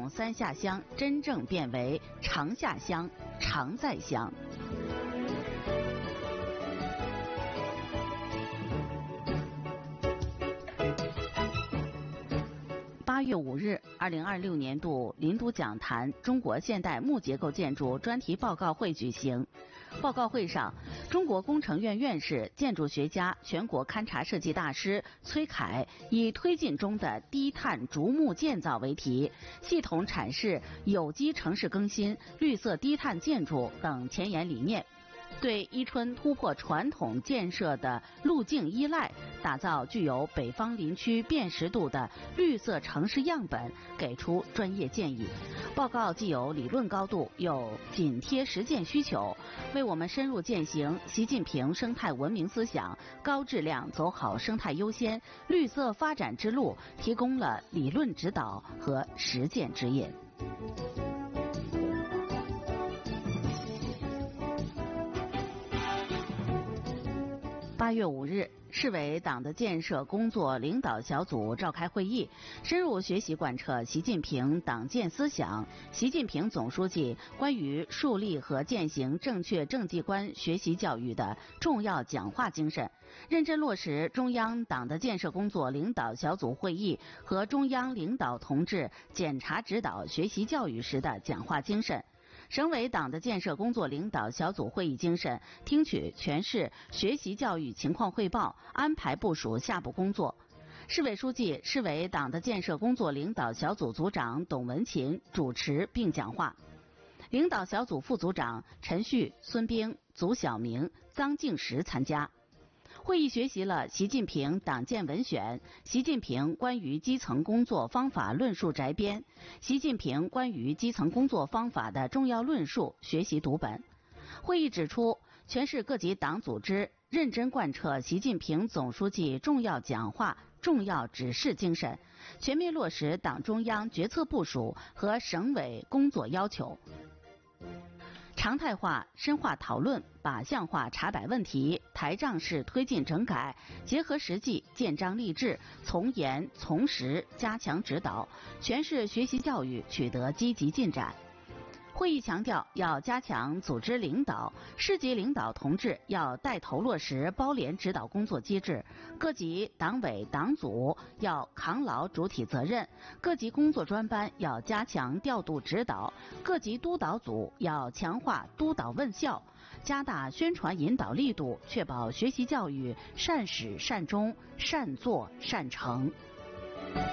三下乡真正变为常下乡、常在乡。8月5日，2026年度林都讲坛中国现代木结构建筑专题报告会举行。报告会上，中国工程院院士、建筑学家、全国勘察设计大师崔凯以推进中的低碳竹木建造为题，系统阐释有机城市更新、绿色低碳建筑等前沿理念，对伊春突破传统建设的路径依赖，打造具有北方林区辨识度的绿色城市样本，给出专业建议。报告既有理论高度，又紧贴实践需求，为我们深入践行习近平生态文明思想、高质量走好生态优先、绿色发展之路提供了理论指导和实践指引。8月5日，市委党的建设工作领导小组召开会议，深入学习贯彻习近平党建思想、习近平总书记关于树立和践行正确政绩观学习教育的重要讲话精神，认真落实中央党的建设工作领导小组会议和中央领导同志检查指导学习教育时的讲话精神。省委党的建设工作领导小组会议精神，听取全市学习教育情况汇报，安排部署下步工作。市委书记、市委党的建设工作领导小组组长董文勤主持并讲话，领导小组副组长陈旭、孙兵、祖晓明、臧敬实参加。会议学习了习近平党建文选、习近平关于基层工作方法论述摘编、习近平关于基层工作方法的重要论述学习读本。会议指出，全市各级党组织认真贯彻习近平总书记重要讲话、重要指示精神，全面落实党中央决策部署和省委工作要求，常态化、深化讨论，靶向化查摆问题，台账式推进整改，结合实际，见章立制，从严从实加强指导，全市学习教育取得积极进展。会议强调，要加强组织领导，市级领导同志要带头落实包联指导工作机制，各级党委党组要扛牢主体责任，各级工作专班要加强调度指导，各级督导组要强化督导问效，加大宣传引导力度，确保学习教育善始善终、善作善成。